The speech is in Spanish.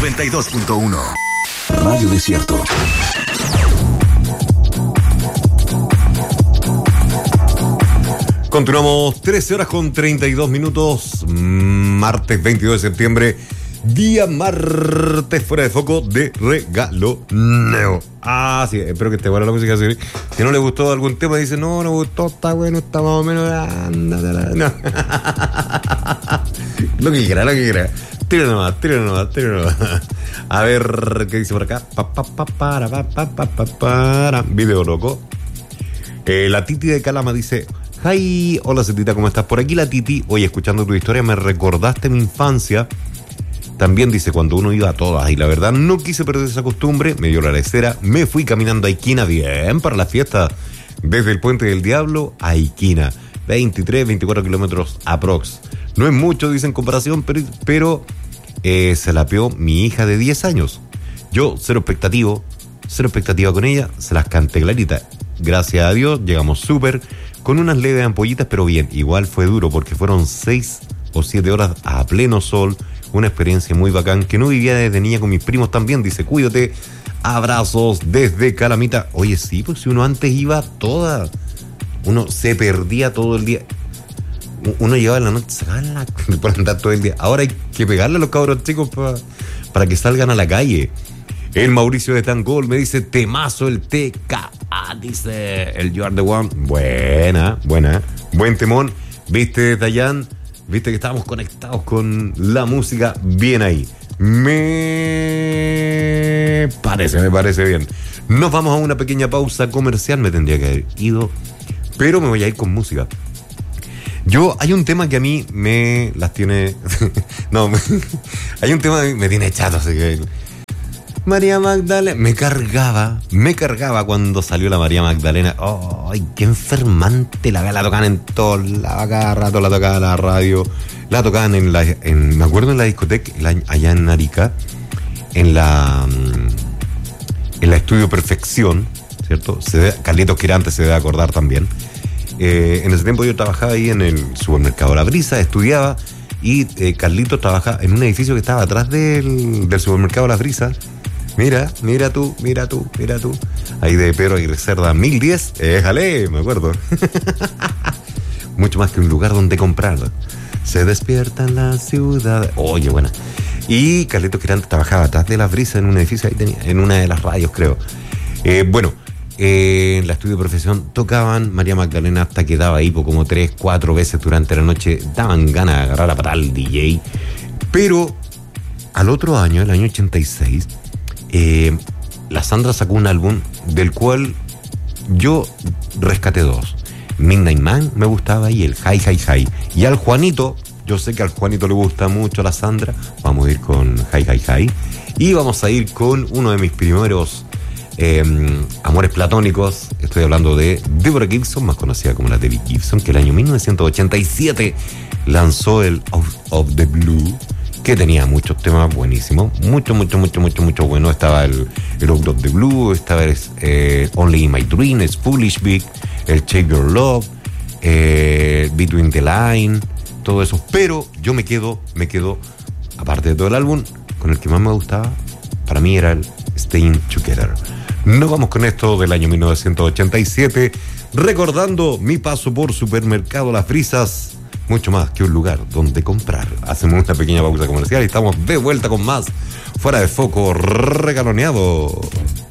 92.1 Radio Desierto. Continuamos 13 horas con 32 minutos, martes 22 de septiembre, día martes fuera de foco de regaloneo. Ah, sí, espero que esté buena la música. Si no le gustó algún tema, dice, no me gustó, está bueno, está más o menos. No. Lo que quiera. Tira nomás. A ver, ¿qué dice por acá? Video loco. La Titi de Calama dice... Hi, hola Cetita, ¿cómo estás? Por aquí la Titi, oye, escuchando tu historia me recordaste mi infancia. También dice, cuando uno iba a todas, y la verdad no quise perder esa costumbre, me dio la lecera, me fui caminando a Iquina, bien, para la fiesta, desde el Puente del Diablo a Iquina, 23, 24 kilómetros aprox. No es mucho, dice, en comparación, pero se la peó mi hija de 10 años. Yo, cero expectativa con ella, se las canté clarita. Gracias a Dios, llegamos súper, con unas leves ampollitas, pero bien, igual fue duro porque fueron 6 o 7 horas a pleno sol, una experiencia muy bacán que no vivía desde niña con mis primos también, dice, cuídate, abrazos desde Calamita. Oye, sí, pues si uno antes iba toda, uno se perdía todo el día, uno llegaba en la noche, sacaban por andar todo el día, ahora hay que pegarle a los cabros chicos para que salgan a la calle. El Mauricio de Tangol me dice, temazo el TK. Dice el You Are The One. Buena. Buen temón. ¿Viste, Dayan? ¿Viste que estábamos conectados con la música? Bien ahí. Me parece bien. Nos vamos a una pequeña pausa comercial. Me tendría que haber ido, pero me voy a ir con música. Hay un tema que a mí me las tiene... hay un tema que me tiene chato, así que... María Magdalena, me cargaba cuando salió la María Magdalena. ¡Ay, qué enfermante! La tocaban en todos lados, cada rato la tocaban en la radio, la tocaban me acuerdo en la discoteca, allá en Arica, en la Estudio Perfección, ¿cierto? Carlitos Quirante se debe acordar también. En ese tiempo yo trabajaba ahí en el supermercado La Brisa, estudiaba, y Carlitos trabajaba en un edificio que estaba atrás del supermercado La Brisa. Mira tú. Ahí de Pedro Aguirre Cerda, 1010. Éjale, me acuerdo. Mucho más que un lugar donde comprar. Se despierta en la ciudad. Oye, buena. Y Carlitos Quirante trabajaba atrás de La Brisa en un edificio, ahí tenía, en una de las radios, creo. En la Estudio de Profesión tocaban María Magdalena hasta que daba hipo como 3-4 veces durante la noche. Daban ganas de agarrar a patar al DJ. Pero al otro año, el año 86... la Sandra sacó un álbum del cual yo rescaté 2. Midnight Man me gustaba y el Hi Hi Hi. Y al Juanito, yo sé que al Juanito le gusta mucho la Sandra, vamos a ir con Hi Hi Hi. Y vamos a ir con uno de mis primeros amores platónicos. Estoy hablando de Deborah Gibson, más conocida como la Debbie Gibson, que el año 1987 lanzó el Out of the Blue, que tenía muchos temas buenísimos, mucho bueno. Estaba el Out of the Blue, estaba Only in My Dream, es Foolish Big, el Shape Your Love, Between the Line, todo eso. Pero yo me quedo, aparte de todo el álbum, con el que más me gustaba, para mí era el Staying Together. Nos vamos con esto del año 1987, recordando mi paso por Supermercado Las Brisas. Mucho más que un lugar donde comprar. Hacemos una pequeña pausa comercial y estamos de vuelta con más Fuera de Foco Regaloneado.